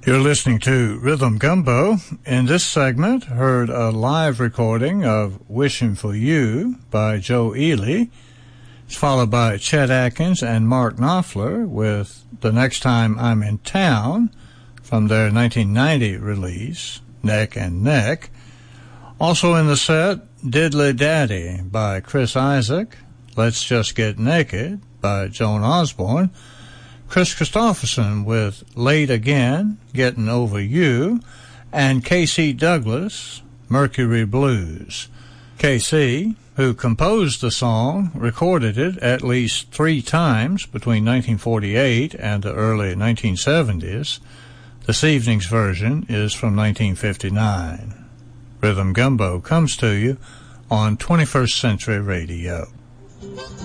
You're listening to Rhythm Gumbo. In this segment, heard a live recording of Wishing for You by Joe Ely. It's followed by Chet Atkins and Mark Knopfler with The Next Time I'm in Town from their 1990 release, Neck and Neck. Also in the set, Diddly Daddy by Chris Isaak, Let's Just Get Naked by Joan Osborne, Chris Christopherson with Late Again, Getting Over You, and K.C. Douglas, Mercury Blues. K.C., who composed the song, recorded it at least 3 times between 1948 and the early 1970s. This evening's version is from 1959. Rhythm Gumbo comes to you on 21st Century Radio.